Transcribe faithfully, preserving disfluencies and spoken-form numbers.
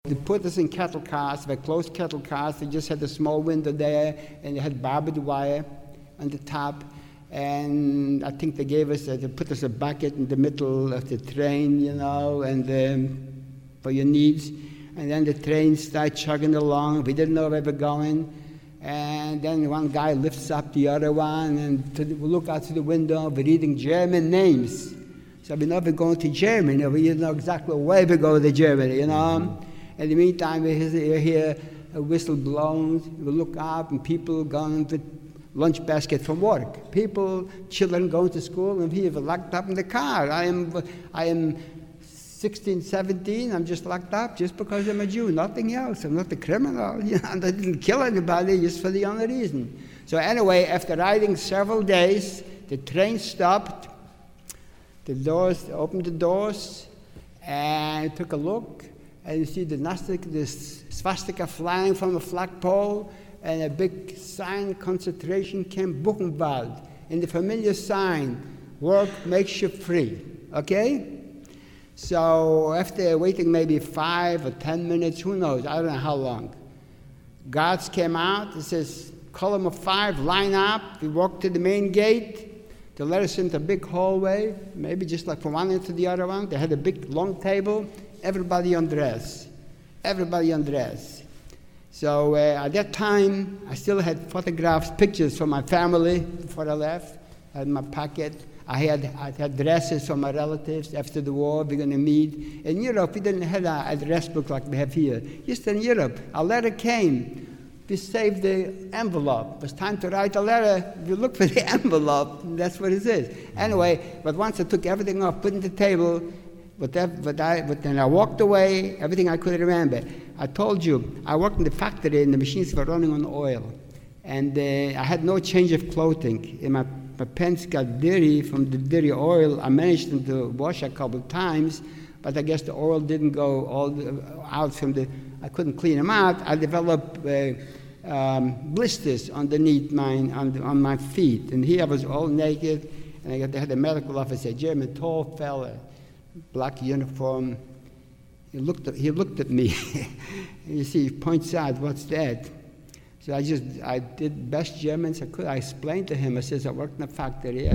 They put us in cattle cars, they closed cattle cars, they just had a small window there, and they had barbed wire on the top, and I think they gave us, a, they put us a bucket in the middle of the train, you know, and um, for your needs, and then the train started chugging along, we didn't know where we were going, and then one guy lifts up the other one, and to the, we look out through the window, we're reading German names, so we know we're going to Germany, we didn't know exactly where we go to Germany, you know. In the meantime, we hear a whistle blown, we look up and people going with lunch basket from work. People, children going to school, and we were locked up in the car. I am, I am sixteen, seventeen, I'm just locked up just because I'm a Jew, nothing else. I'm not a criminal, you know, I didn't kill anybody just for the only reason. So anyway, after riding several days, the train stopped, the doors, opened the doors, and took a look. And you see the Gnostic, this swastika flying from a flagpole, and a big sign, concentration camp Buchenwald, and the familiar sign, work makes you free, okay? So after waiting maybe five or ten minutes, who knows, I don't know how long, guards came out, it says, column of five, line up, we walked to the main gate, they let us into a big hallway, maybe just like from one end to the other one, they had a big long table, everybody undressed, everybody undressed. So uh, at that time, I still had photographs, pictures from my family before I left. I had my pocket. I had, I had dresses from my relatives after the war. We're going to meet. In Europe, we didn't have an address book like we have here. Just in Europe, a letter came. We saved the envelope. It was time to write a letter. You look for the envelope. That's what it is. Anyway, but once I took everything off, put it on the table, But, that, but, I, but then I walked away, everything I could remember. I told you, I worked in the factory and the machines were running on oil. And uh, I had no change of clothing. And my, my pants got dirty from the dirty oil. I managed them to wash a couple of times, but I guess the oil didn't go all the, out from the, I couldn't clean them out. I developed uh, um, blisters underneath mine, on, the, on my feet. And here I was all naked, and I got, they had a medical officer, German, tall fella, black uniform. He looked at, he looked at me. You see, he points out, what's that? So I just, I did best German I could. I explained to him, I says, I worked in a factory.